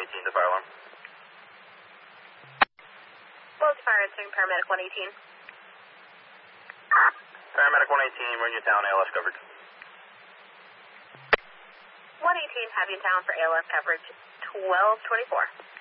the fire alarm. Both fire answering paramedic 118. Paramedic 118, we're in Newtown, ALS coverage. 118, have you in town for ALS coverage 1224.